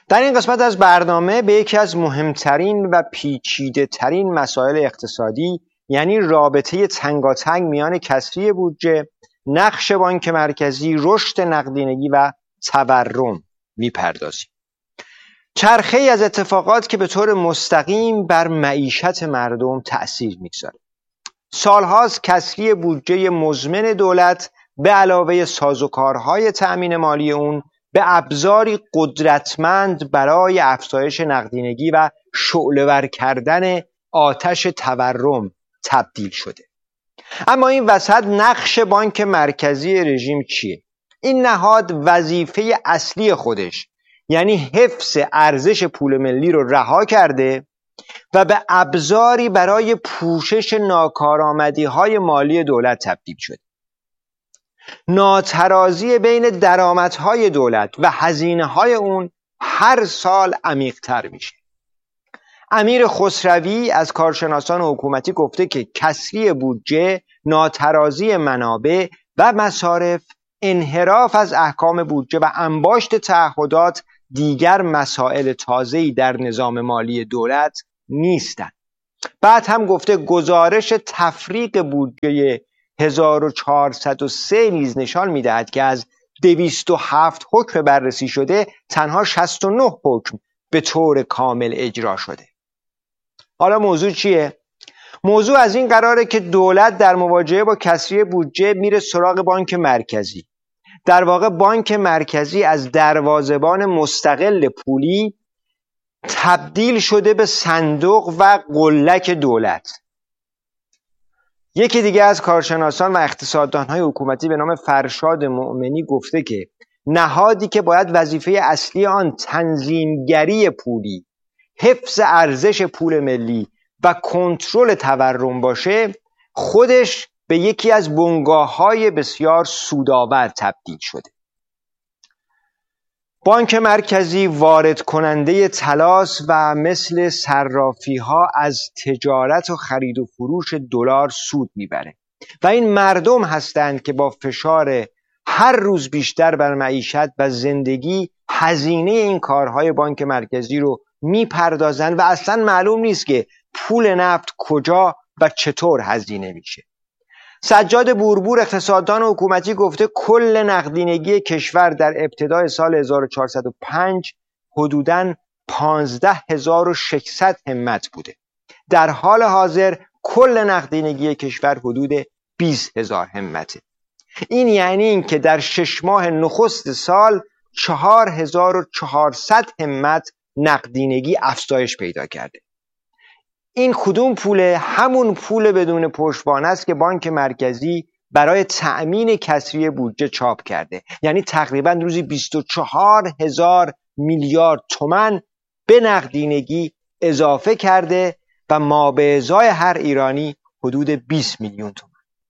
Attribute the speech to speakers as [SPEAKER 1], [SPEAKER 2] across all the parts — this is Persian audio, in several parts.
[SPEAKER 1] در این قسمت از برنامه به یکی از مهمترین و پیچیده ترین مسائل اقتصادی، یعنی رابطه تنگاتنگ میان کسری بودجه، نقش بانک مرکزی، رشد نقدینگی و تورم میپردازیم. چرخه‌ای از اتفاقات که به طور مستقیم بر معیشت مردم تأثیر میگذاره. سالهاست کسری بودجه مزمن دولت به علاوه سازوکارهای تأمین مالی اون به ابزاری قدرتمند برای افزایش نقدینگی و شعله‌ور کردن آتش تورم تبدیل شده. اما این وسط نقش بانک مرکزی رژیم چیه؟ این نهاد وظیفه اصلی خودش، یعنی حفظ ارزش پول ملی رو رها کرده و به ابزاری برای پوشش ناکارآمدی‌های مالی دولت تبدیل شده. ناترازی بین درآمدهای دولت و هزینه‌های اون هر سال عمیق‌تر میشه. امیر خسروی از کارشناسان حکومتی گفته که کسری بودجه، ناترازی منابع و مصارف، انحراف از احکام بودجه و انباشت تعهدات دیگر مسائل تازه‌ای در نظام مالی دولت نیستند. بعد هم گفته گزارش تفریق بودجه 1403 نیز نشان می‌دهد که از 207 حکم بررسی شده تنها 69 حکم به طور کامل اجرا شده. حالا موضوع چیه؟ موضوع از این قراره که دولت در مواجهه با کسری بودجه میره سراغ بانک مرکزی. در واقع بانک مرکزی از دروازه‌بان مستقل پولی تبدیل شده به صندوق و قلک دولت. یکی دیگه از کارشناسان و اقتصاددان‌های حکومتی به نام فرشاد مؤمنی گفته که نهادی که باید وظیفه اصلی آن تنظیمگری پولی، حفظ ارزش پول ملی و کنترل تورم باشه، خودش به یکی از بنگاه‌های بسیار سودآور تبدیل شده. بانک مرکزی وارد کننده طلاست و مثل صرافی‌ها از تجارت و خرید و فروش دلار سود میبره و این مردم هستند که با فشار هر روز بیشتر بر معیشت و زندگی هزینه این کارهای بانک مرکزی رو میپردازن و اصلا معلوم نیست که پول نفت کجا و چطور هزینه میشه. سجاد بوربور اقتصاددان حکومتی گفته کل نقدینگی کشور در ابتدای سال 1405 حدوداً 15600 همت بوده. در حال حاضر کل نقدینگی کشور حدود 20000 همته. این یعنی این که در 6 ماه نخست سال 4400 همت نقدینگی افزایش پیدا کرده. این کدوم پوله؟ همون پول بدون پشتوانه است که بانک مرکزی برای تأمین کسری بودجه چاپ کرده. یعنی تقریبا روزی 24000 میلیارد تومان به نقدینگی اضافه کرده و مابعضای هر ایرانی حدود 20 میلیون تومان.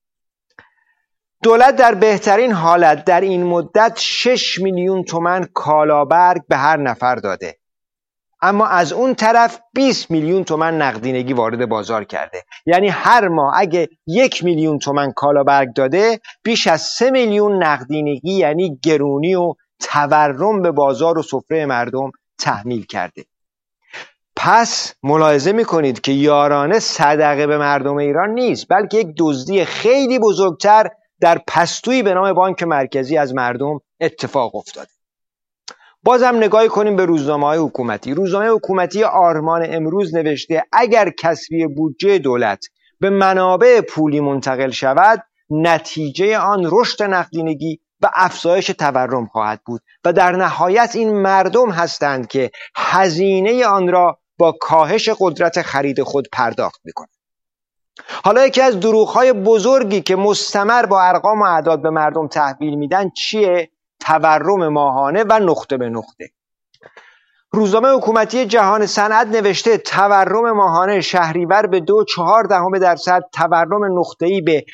[SPEAKER 1] دولت در بهترین حالت در این مدت 6 میلیون تومان کالابرگ به هر نفر داده، اما از اون طرف 20 میلیون تومان نقدینگی وارد بازار کرده. یعنی هر ماه اگه 1 میلیون تومان کالابرگ داده، بیش از 3 میلیون نقدینگی یعنی گرونی و تورم به بازار و سفره مردم تحمیل کرده. پس ملاحظه میکنید که یارانه صدقه به مردم ایران نیست، بلکه یک دزدی خیلی بزرگتر در پستویی به نام بانک مرکزی از مردم اتفاق افتاده. بازم نگاهی کنیم به روزنامه‌های حکومتی. روزنامه حکومتی آرمان امروز نوشته اگر کسری بودجه دولت به منابع پولی منتقل شود، نتیجه آن رشد نقدینگی و افزایش تورم خواهد بود و در نهایت این مردم هستند که هزینه آن را با کاهش قدرت خرید خود پرداخت می‌کنند. حالا یکی از دروغ‌های بزرگی که مستمر با ارقام و اعداد به مردم تحویل میدن چیه؟ تورم ماهانه و نقطه به نقطه. روزنامه حکومتی جهان صنعت نوشته تورم ماهانه شهریور به 2.4%، تورم نقطه‌ای به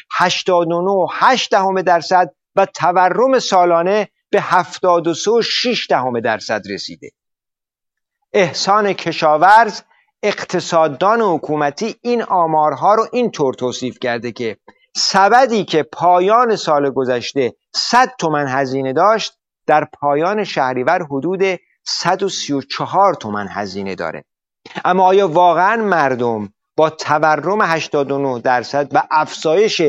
[SPEAKER 1] 89.8% و تورم سالانه به 73.6% رسیده. احسان کشاورز اقتصاددان حکومتی این آمارها رو اینطور توصیف کرده که سبدی که پایان سال گذشته 100 تومان هزینه داشت، در پایان شهریور حدود 134 تومن هزینه داره. اما آیا واقعا مردم با تورم 89% و افزایش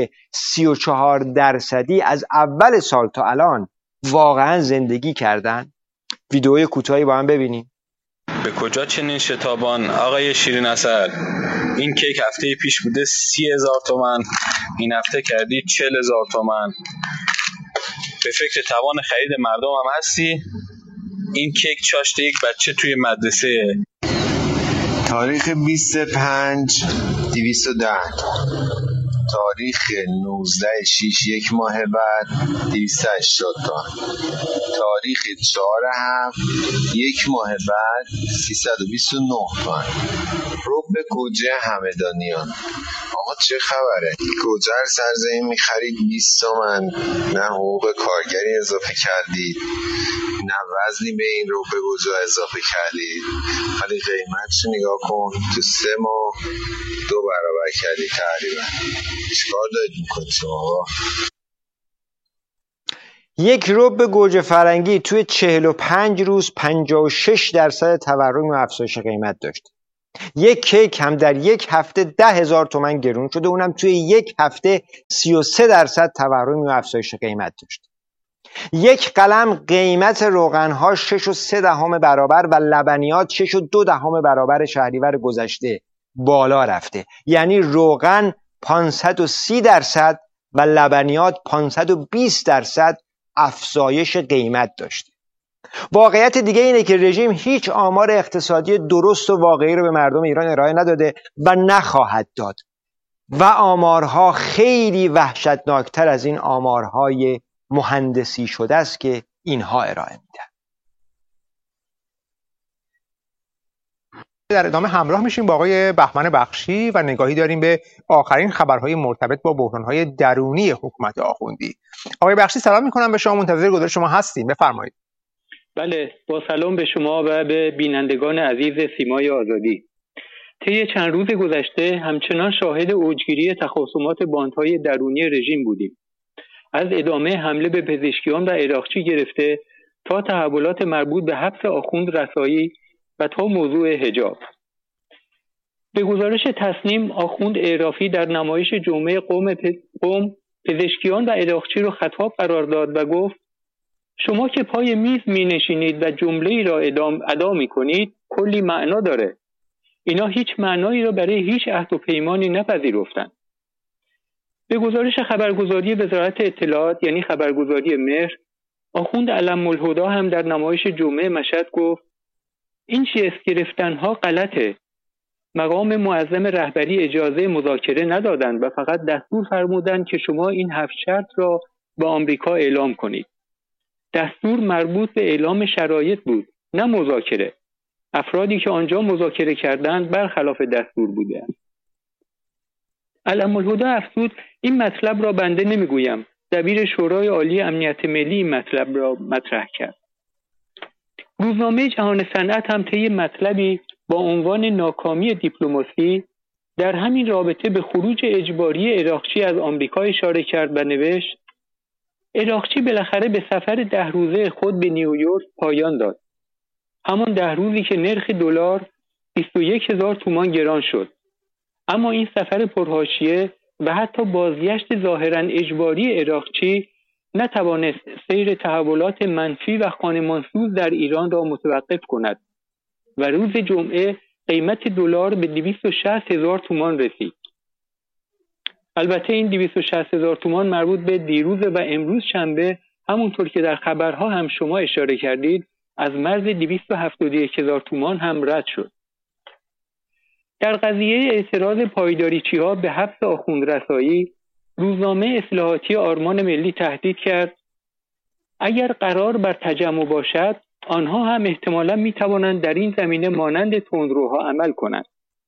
[SPEAKER 1] 34% از اول سال تا الان واقعا زندگی کردن؟ ویدئوی کوتاهی با هم ببینیم.
[SPEAKER 2] به کجا چنین شتابان آقای شیرین عسل؟ این کیک هفته پیش بوده 30,000 تومان، این هفته کردی 40,000 تومان. به فکر توان خرید مردم هم هستی؟ این کیک چاشت یک بچه توی مدرسه.
[SPEAKER 3] تاریخ 25/210 تاریخ 19/6 یک ماه بعد 280 تومن. تاریخ 4/7 یک ماه بعد 329 تومن. رو به گوجه همدانیان. آقا چه خبره؟ گوجه رو سرزمین میخرید 20 تومن، نه حقوق کارگری اضافه کردید، نه وزنی به این رو به گوجه اضافه کردید، ولی قیمتش نگاه کن تو 3 ماه 2 برابر کردی تقریبا. چیکار دارید میکنید شما آقا؟
[SPEAKER 1] یک رب گوجه فرنگی توی 45 روز 56% تورم و افزایش قیمت داشت. یک کیک هم در یک هفته 10,000 تومان گرون شده، اونم توی یک هفته 33% تورم و افزایش قیمت داشت. یک قلم قیمت روغن‌ها 6.3 برابر و لبنیات 6.2 برابر شهریور گذشته بالا رفته. یعنی روغن 530% و لبنیات 520% افزایش قیمت داشته. واقعیت دیگه اینه که رژیم هیچ آمار اقتصادی درست و واقعی رو به مردم ایران ارائه نداده و نخواهد داد و آمارها خیلی وحشتناکتر از این آمارهای مهندسی شده است که اینها ارائه میدن.
[SPEAKER 4] در ادامه همراه میشیم با آقای بهمن بخشی و نگاهی داریم به آخرین خبرهای مرتبط با بحرانهای درونی حکومت آخوندی. آقای بخشی سلام میکنم به شما، منتظر گزارش شما هستیم، بفرمایید.
[SPEAKER 5] بله، با سلام به شما و به بینندگان عزیز سیمای آزادی. طی چند روز گذشته همچنان شاهد اوجگیری تخاصمات باندهای درونی رژیم بودیم. از ادامه حمله به پزشکیان و عراقچی گرفته تا تحولات مربوط به حبس آخوند رسایی و تا موضوع حجاب. به گزارش تصنیم، آخوند اعرافی در نمایش جمعه قم پزشکیان و عراقچی را خطاب قرار داد و گفت: شما که پای میز می نشینید و جمله ای را ادا می کنید کلی معنا داره. اینا هیچ معنایی را برای هیچ عهد و پیمانی نپذیرفتند. به گزارش خبرگزاری وزارت اطلاعات یعنی خبرگزاری مهر، آخوند علم الهدی هم در نمایش جمعه مشهد گفت: این جست گرفتنها غلطه. مقام معظم رهبری اجازه مذاکره ندادند و فقط دستور فرمودند که شما این 7 شرط را با آمریکا اعلام کنید. دستور مربوط به اعلام شرایط بود، نه مذاکره. افرادی که آنجا مذاکره کردند برخلاف دستور بودند. علم الهدی افزود: این مطلب را بنده نمیگویم. دبیر شورای عالی امنیت ملی این مطلب را مطرح کرد. روزنامه جهان صنعت هم طی مطلبی با عنوان ناکامی دیپلماسی در همین رابطه به خروج اجباری عراقچی از آمریکا اشاره کرد و نوشت: عراقچی بالاخره به سفر 10 روزه خود به نیویورک پایان داد. همان 10 روزی که نرخ دلار 21,000 تومان گران شد. اما این سفر پرحاشیه و حتی بازگشت ظاهراً اجباری عراقچی نتوانست سیر تحولات منفی و خانمانسوز در ایران را متوقف کند و روز جمعه قیمت دلار به 260,000 تومان رسید. البته این 260,000 تومان مربوط به دیروز و امروز شنبه، همونطور که در خبرها هم شما اشاره کردید، از مرز 271,000 تومان هم رد شد. در قضیه اعتراض پایداریچی‌ها به حبس آخوند رسایی، روزنامه اصلاحاتی آرمان ملی تهدید کرد: اگر قرار بر تجمع باشد، آنها هم احتمالاً می‌توانند در این زمینه مانند تندروها عمل کنند.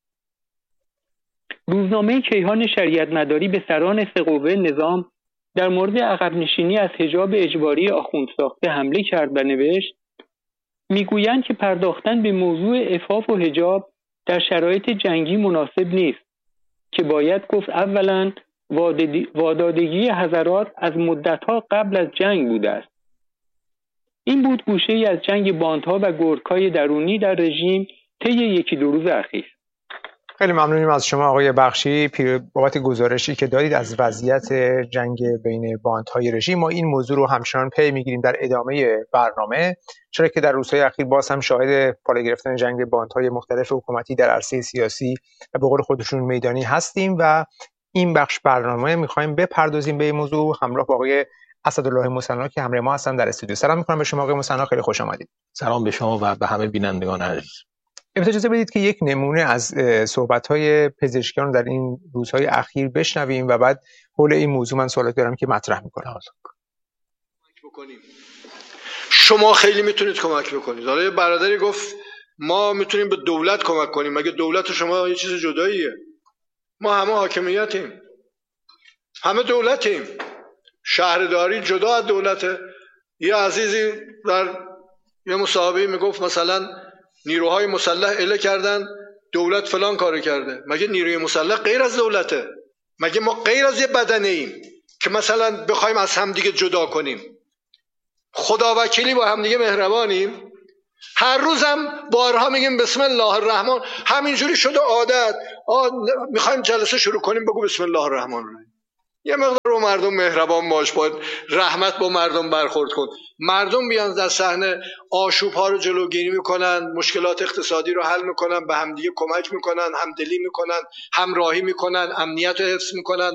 [SPEAKER 5] روزنامه کیهان شریعت مداری به سران 3 قوه نظام در مورد عقب نشینی از حجاب اجباری آخوند ساخته حمله کرد و نوشت: میگویند که پرداختن به موضوع عفاف و حجاب در شرایط جنگی مناسب نیست، که باید گفت اولاً وادادگی حضرات از مدتها قبل از جنگ بوده است. این بود گوشه‌ای از جنگ باندها و گرگ‌های درونی در رژیم طی 1-2 روز اخیر.
[SPEAKER 4] خیلی ممنونیم از شما آقای بخشی بابت گزارشی که دادید از وضعیت جنگ بین باندهای رژیم. ما این موضوع رو همچنان پی میگیریم در ادامه برنامه، چرا که در روزهای اخیر باز هم شاهد بالا گرفتن جنگ باندهای مختلف حکومتی در عرصه سیاسی و به قول خودشون میدانی هستیم و این بخش برنامه میخوایم بپردازیم به این موضوع همراه با آقای اسدالله مثنی که همراه ما هستن در استودیو. سلام میکنم به شما آقای مثنی، خیلی خوش آمدید.
[SPEAKER 6] سلام به شما و به همه بینندگان عزیز.
[SPEAKER 4] اجازه بدید که یک نمونه از صحبت‌های پزشکیان در این روزهای اخیر بشنویم و بعد حول این موضوع من سوالاتی دارم که مطرح می‌کنم.
[SPEAKER 7] شما خیلی میتونید کمک بکنید. حالا یه برادری گفت ما میتونیم به دولت کمک کنیم. مگه دولت شما یه چیز جداییه؟ ما همه حاکمیتیم، همه دولتیم. شهرداری جدا از دولته. یه عزیزی در یه مصاحبه میگفت مثلا نیروهای مسلح اله کردن، دولت فلان کارو کرده. مگه نیروی مسلح غیر از دولته؟ مگه ما غیر از یه بدنه ایم که مثلا بخوایم از هم دیگه جدا کنیم؟ خدا وکیلی با هم دیگه مهربانیم. هر روزم بارها میگیم بسم الله الرحمن. همینجوری شده عادت. میخوایم جلسه شروع کنیم بگو بسم الله الرحمن الرحیم. یه مقدار رو مردم مهربان باش، باید رحمت با مردم برخورد کن. مردم بیان در صحنه آشوب ها رو جلوگیری میکنن، مشکلات اقتصادی رو حل میکنن، به همدیگه کمک میکنن، همدلی میکنن، همراهی میکنن، امنیت رو حفظ میکنن.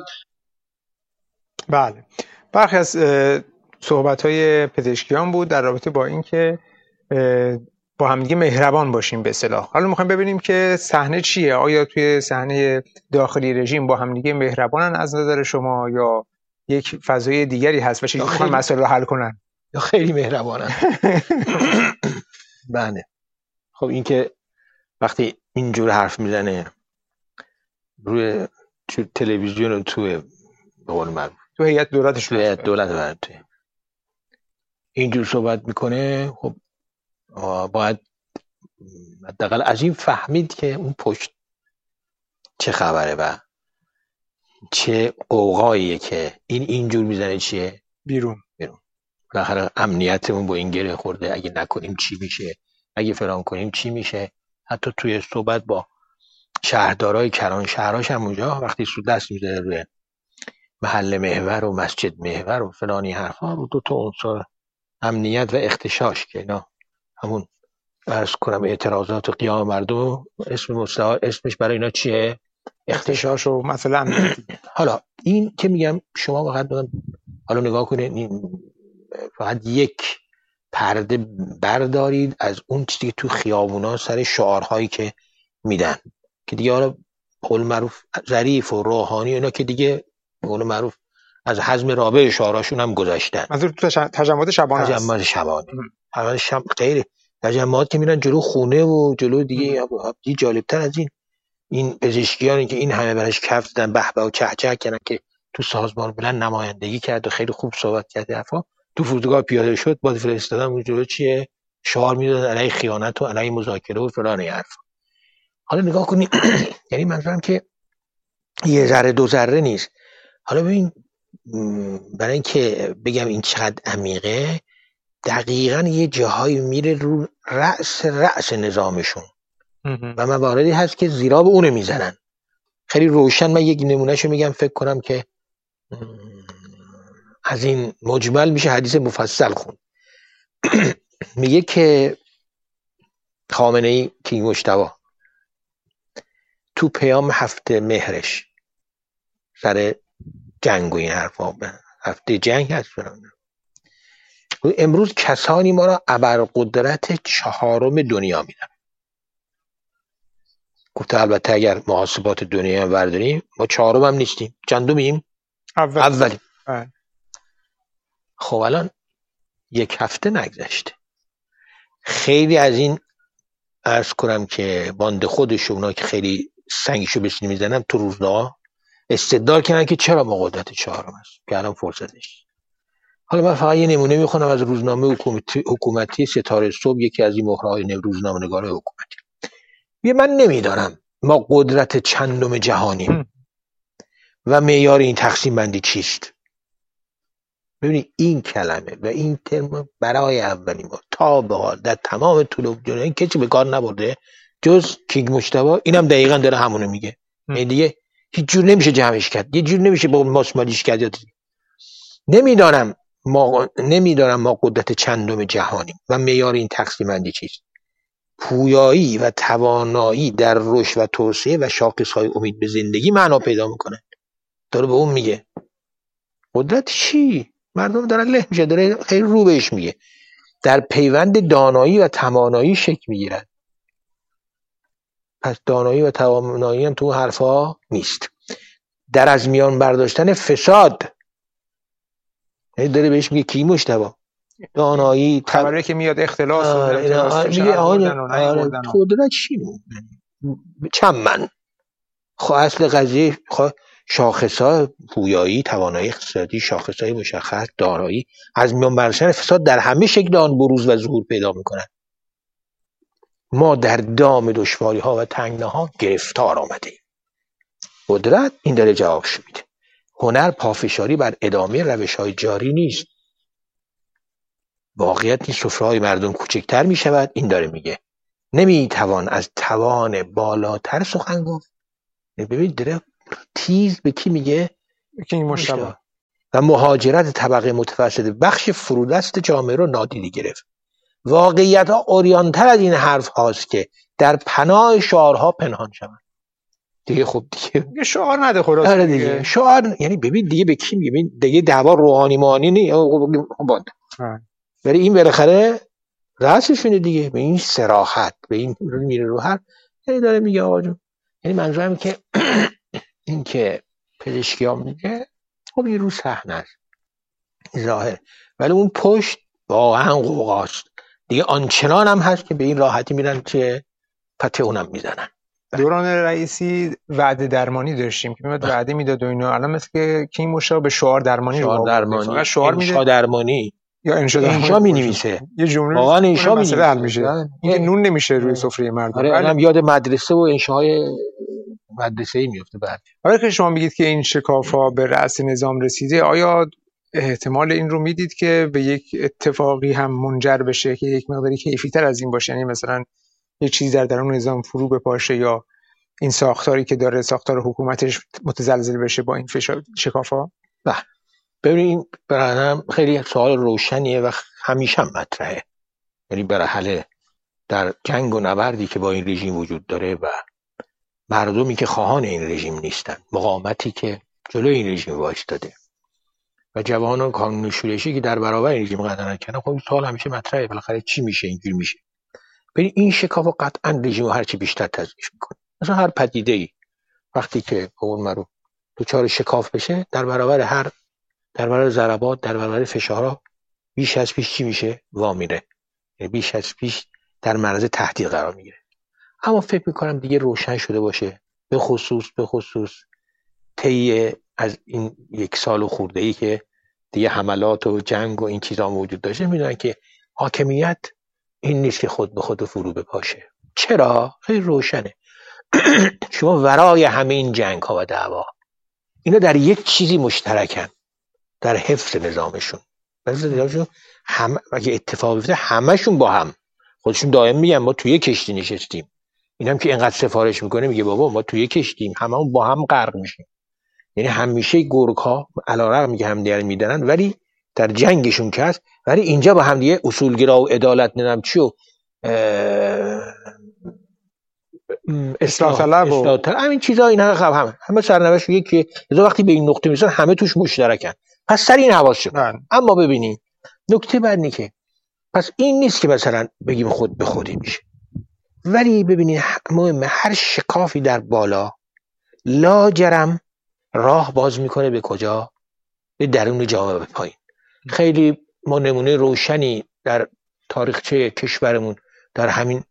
[SPEAKER 4] بله، برخی از صحبت های پزشکیان بود در رابطه با این که با همدیگه مهربان باشیم به اصطلاح. حالا میخوایم ببینیم که صحنه چیه؟ آیا توی صحنه داخلی رژیم با همدیگه مهربانن از نظر شما یا یک فضای دیگری هست و چه میخوان مسائل رو حل کنن؟
[SPEAKER 6] یا خیلی مهربانن؟ بله. خب این که وقتی اینجور حرف میزنه روی تلویزیون و توی به قول معروف
[SPEAKER 4] تو هیئت دولتش،
[SPEAKER 6] تو هیئت دولت برده اینجور صحبت میکنه، خب باید حداقل از این فهمید که اون پشت چه خبره و چه قوقاییه که اینجور میزنه چیه
[SPEAKER 4] بیرون.
[SPEAKER 6] بالاخره امنیتمون با این گره خورده، اگه نکنیم چی میشه، اگه فلان کنیم چی میشه. حتی توی صحبت با شهردارای کران شهراش هم اونجا وقتی دست میذاره روی محل محور و مسجد محور و فلانی حرفا رو دو تا عنصر امنیت و اختشاش که اینا همون عرض کنم اعتراضات و قیام مردم اسمش برای اینا چیه؟
[SPEAKER 4] اختشاش و مثلا امنیتی.
[SPEAKER 6] حالا این که میگم شما حالا نگاه کنید، این فقط یک پرده بردارید از اون چیزی که تو خیابونا سر شعارهایی که میدن که دیگه حالا قول معروف ظریف و روحانی اینا که دیگه قول معروف از حزم رابع شعاراشون هم گذاشتن.
[SPEAKER 4] منظور تجمعات شبانه است.
[SPEAKER 6] تجمعات شبانه. غیر تجمعات که میرن جلو خونه و جلو دیگه جالبتر از این پزشکیانی که این همه برش کف زدن به به و چهچه کردن که تو سازمان بلند نمایندگی کرد و خیلی خوب صحبت کرد، حرفا تو فرودگاه پیاده شد با فرستادن اون جلو چیه شعار میدادن علیه خیانت و علیه مذاکره و فلان حرفا. حالا نگاه کنید یعنی منظورم که یه ذره دو ذره نیست. حالا ببین برای اینکه بگم این چقدر عمیقه، دقیقاً یه جاهایی میره رو رأس نظامشون و مواردی هست که زیرا به اونه میزنن. خیلی روشن من یک نمونهشو میگم، فکر کنم که از این مجمل میشه حدیث مفصل خون. میگه که خامنه‌ای که مجتبی تو پیام هفته مهرش سر جنگ و این حرفا، هفته جنگ هست امروز کسانی ما را ابرقدرت 4 دنیا میدن. گفته البته اگر محاسبات دنیا هم برداریم ما 4 هم نیستیم، چندمیم؟ اولیم. خب الان 1 هفته نگذشته، خیلی از این عرض کنم که باند خودش اونا که خیلی سنگشو به سینه میزنن تو روزنامه استدلال کردن که چرا ما قدرت 4 است که الان فرصتش. حالا من فقط یه نمونه میخونم از روزنامه حکومتی ستاره صبح، یکی از این مهرهای روزنامه نگاره حکومتی. من نمیدانم ما قدرت چندم جهانیم و معیار این تقسیم بندی چیست. ببینید این کلمه و این ترم برای اولین بار تا به حال در تمام طول دنیا کسی به کار نبرده جز کینگ مجتبی. اینم دقیقاً داره همونو میگه. یعنی دیگه هیچ جور نمیشه جمعش کرد، یه جور نمیشه با ماسمالیش کرد. نمیدانم ما قدرت چندم جهانیم و معیار این تقسیم بندی چیست. پویایی و توانایی در رشد و توسعه و شاخصهای امید به زندگی معنا پیدا میکنه. داره به اون میگه قدرت چی؟ مردم دارن له میشه، داره خیلی رو بهش میگه. در پیوند دانایی و توانایی شکل میگیرن. پس دانایی و توانایی هم تو حرفا نیست. در از میان برداشتن فساد، داره بهش میگه کی مجتبی؟ دانایی
[SPEAKER 4] خبره که میاد اختلاس
[SPEAKER 6] میگه قدرت چی؟ چند من اصل قضیه شاخص‌ها پویایی، توانایی اقتصادی، شاخص‌های مشخص، دارایی، از میان برداشتن فساد در همه شکل آن بروز و ظهور پیدا می‌کنند. ما در دام دشواری‌ها و تنگناها گرفتار آمدیم. قدرت این داره جوابش میده. هنر پافشاری بر ادامه روش‌های جاری نیست. واقعیت این سفره‌های مردم کوچکتر می‌شود. این داره میگه نمی‌توان از توان بالاتر سخن گفت. ببین داره تیز به کی میگه؟
[SPEAKER 4] کینگ مجتبی.
[SPEAKER 6] و مهاجرت طبقه متوسط بخش فرودست جامعه رو نادیده گرفت. واقعیت ها اوریانتر از این حرف هاست که در پناه شعارها پنهان شوند. دیگه خب دیگه
[SPEAKER 4] شعار نده خلاص.
[SPEAKER 6] آره دیگه شعار، یعنی ببین دیگه به کی میگه؟ ببین دیگه دعوا روحانی مانی نی باد. ولی این بالاخره رأسشونه دیگه، به این صراحت، به این میره رو هر، یعنی داره میگه آقا جون، یعنی منظورم که این که پزشکی ها میگه خب این رو صحنه است ظاهر، ولی اون پشت واقعا قوقاست دیگه. آنچنان هم هست که به این راحتی میرن که پته اونم میزنن.
[SPEAKER 4] دوران رئیسی وعده درمانی داشتیم که میاد وعده میداد و اینا. الان مثل که کینگ مجتبی به شعار درمانی
[SPEAKER 6] شعار میده، درمانی
[SPEAKER 4] یا
[SPEAKER 6] انشا می‌نویسه.
[SPEAKER 4] یه جمله
[SPEAKER 6] واقعا انشا
[SPEAKER 4] مسئله حل میشه. این نون نمیشه روی سفره مردم.
[SPEAKER 6] آره الان یاد مدرسه و انشاهای مدرسه‌ای میفته بعد.
[SPEAKER 4] آره که شما میگید که این شکاف‌ها به رأس نظام رسیده، آیا احتمال این رو میدید که به یک اتفاقی هم منجر بشه که یک مقداری کیفی‌تر از این باشه؟ یعنی مثلا یک چیز در درون نظام فرو بپاشه یا این ساختاری که داره ساختار حکومتش متزلزل بشه با این شکاف‌ها؟
[SPEAKER 6] نه ببینید برام خیلی سوال روشنیه و همیشه هم مطرحه. یعنی برای حل در جنگ و نبردی که با این رژیم وجود داره و مردمی که خواهان این رژیم نیستن، مقاومتی که جلوی این رژیم وایستاده و جوانان کانون شورشی که در برابر این رژیم قدم نکردن، خب این سوال همیشه مطرحه بالاخره چی میشه اینجوری میشه. ببین این شکاف قطعا رژیم رو هرچی بیشتر تضعیف میکنه. مثلا هر پدیده‌ای وقتی که اون مرو دوچار شکاف بشه در برابر ضربات، در برابر فشارها بیش از پیش چی میشه؟ وا میره. بیش از پیش در معرض تهدید قرار میگیره. اما فکر میکنم دیگه روشن شده باشه، به خصوص طی از این 1 سال و خورده‌ای که دیگه حملات و جنگ و این چیزا موجود داشته، میدونن که حاکمیت این نیست که خود به خود فرو بپاشه. چرا؟ خیلی روشنه. شما ورای همه این جنگ ها و دعوا اینا در یک چیزی مشترکن، در حفظ نظامشون. اگه اتفاق بیفته همشون با هم، خودشون دائم میگن ما توی کشتی نشستیم. اینم که اینقدر سفارش میکنه میگه بابا ما توی کشتیم، هممون با هم غرق میشیم. یعنی همیشه گورک‌ها علیرغم میگه هم دیگر میدنن ولی در جنگشون که هست، ولی اینجا با هم دیگه اصولگرا و عدالت نمیدونم چی و اصلاح طلب همین چیزا اینا همه سرنوشت یکیه. لذا وقتی به این نقطه میرسن همه توش مشترکن. پس سر این حواس شد. اما ببینید نکته بعد اینه که پس این نیست که مثلا بگیم خود به خودی میشه، ولی ببینید مهمه هر شکافی در بالا لاجرم راه باز میکنه به کجا؟ به درون جامعه، به پایین. خیلی ما نمونه روشنی در تاریخچه کشورمون در همین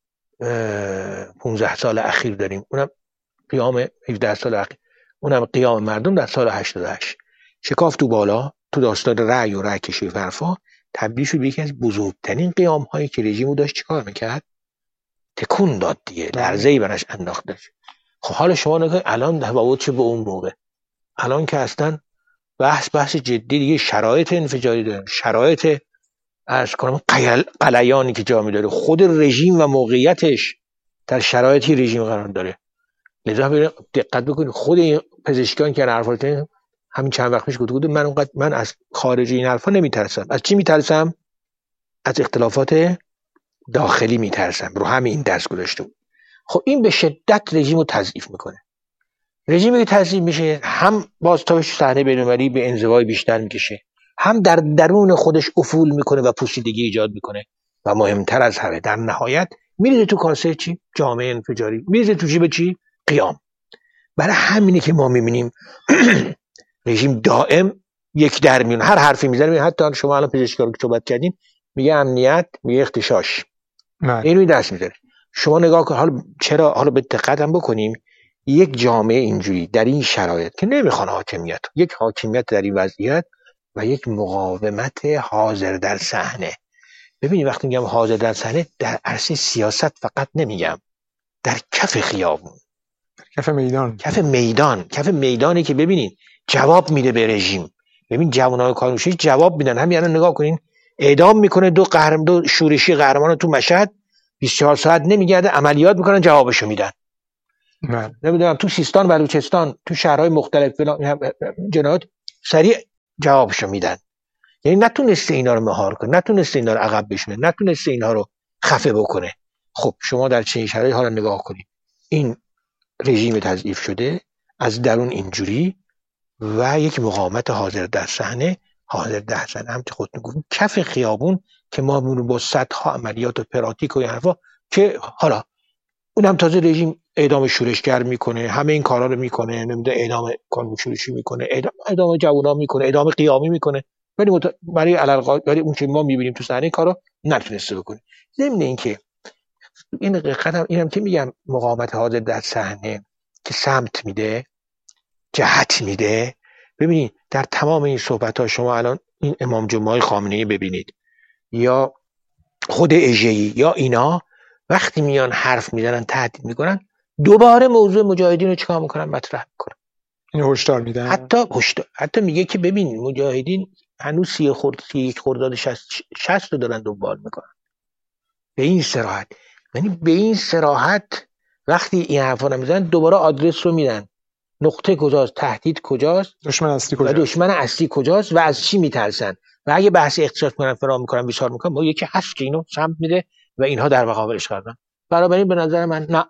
[SPEAKER 6] 15 سال اخیر داریم، اونم قیام 17 سال اخیر، اونم قیام مردم در سال 88. شکاف تو بالا تو داستان رأی و رأی کشی و حرفا تبدیل شد به یکی از بزرگترین قیام هایی که رژیمو داشت چیکار میکرد؟ تکون داد دیگه، لرزه‌ای براش انداخت. خب حالا شما نگاه الان تفاوت چه با اون موقع. الان که اصلا بحث جدی دیگه، شرایط انفجاری داره، شرایط عرض کنم غلیانی که جا می‌داره، خود رژیم و موقعیتش در شرایطی رژیم قرار داره. لذا دقت بکنید، خود این پزشکان که حرفا زدن همین چند وقت پیش گفت من از خارج این حرفا نمیترسم. از چی میترسم؟ از اختلافات داخلی میترسم. رو همین درس گذاشته بود. خب این به شدت رژیم رو تضعیف میکنه. رژیمی که تضعیف میشه هم بازتابش صحنه بین‌المللی به انزوای بیشتر میکشه، هم در درون خودش افول میکنه و پوسیدگی ایجاد میکنه و مهمتر از همه در نهایت میریزه تو کاسه چی؟ جامعه انفجاری، میریزه تو جیب چی؟ قیام. برای همینه که ما میبینیم رژیم دائم یک در میون، هر حرفی میزنه. حتی شما الان پزشکا رو که صحبت کردیم میگه امنیت، میگه اختشاش، اینو دست میذاره. شما نگاه کن حالا به دقت هم بکنیم، یک جامعه اینجوری در این شرایط که نمیخوان حاکمیت، یک حاکمیت در این وضعیت و یک مقاومت حاضر در صحنه. ببینید وقتی میگم حاضر در صحنه، در عرصه سیاست فقط نمیگم، در کف خیابون، کف میدانی که ببینید جواب میده به رژیم. ببین جوانای کارنوشی جواب میدن. همین الان نگاه کنین، اعدام میکنه دو شورشی قهرمان تو مشهد، 24 ساعت نمیگرده، عملیات میکنن، جوابشو میدن. نمیدونم تو سیستان، بلوچستان، تو شهرهای مختلف جنایات سریع جوابشو میدن. یعنی نتونسته اینا رو مهار کنه، نتونسته اینا رو عقب بشونه، نتونسته اینا رو خفه بکنه. خب شما در چه شرایطی حالا نگاه کنید، این رژیم تضعیف شده از درون اینجوری و یک مقاومت حاضر در صحنه هم که خودتون گفتید کف خیابون که ما با صدها عملیات و پراتیک و این حرفا که حالا اونم تازه رژیم اعدام شورشگر میکنه، همه این کارا رو میکنه، نمیدونه اعدام کانون شورشی میکنه، اعدام جوونا میکنه، اعدام قیامی میکنه، ولی برای اون که ما میبینیم تو صحنه کارا نتونسته بکنه. ضمن اینکه این قدم اینم که میگم مقاومت حاضر در صحنه که سمت میده، جهت میده. ببینید در تمام این صحبت‌ها شما الان این امام جمعه خامنه‌ای ببینید یا خود اژه‌ای یا اینا وقتی میان حرف میزنن، تهدید میکنن، دوباره موضوع مجاهدین رو چیکار میکنن؟ مطرح میکنن.
[SPEAKER 4] این هشدار میدن.
[SPEAKER 6] حتی میگه که ببین مجاهدین هنوز 31 خرداد 60 رو دارن دنبال میکنن. به این صراحت، یعنی به این صراحت وقتی این حرفا رو میزنن دوباره آدرس رو میدن. نقطه کجاست؟ تهدید کجاست؟
[SPEAKER 4] دشمن اصلی کجاست؟
[SPEAKER 6] و از چی میترسن؟ و اگه بحث اقتصاد کنن، فرام میکنن، بیشار میکنن، ما یکی هست که اینو سمت میده و اینها در مقابلش قرارن. بنابراین به نظر من نه،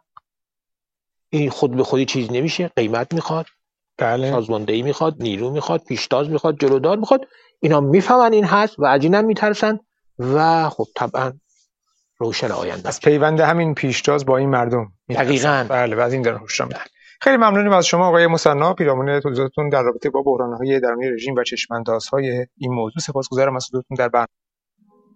[SPEAKER 6] این خود به خودی چیز نمیشه. قیمت میخواد، سازماندهی میخواد، نیرو میخواد، پیشتاز میخواد، جلودار میخواد. اینا میفهمن این هست و عجینا میترسن و خب طبعا روشن آینده
[SPEAKER 4] از پیوند همین پیشتاز با این مردم.
[SPEAKER 6] دقیقاً.
[SPEAKER 4] بله، از این در هوشم. خیلی ممنونیم از شما آقای مصنع، پیرامون توضیحاتتون در رابطه با بحران‌های درونی رژیم و چشم‌اندازهای این موضوع. سپاسگزارم از حضورتون در برنامه.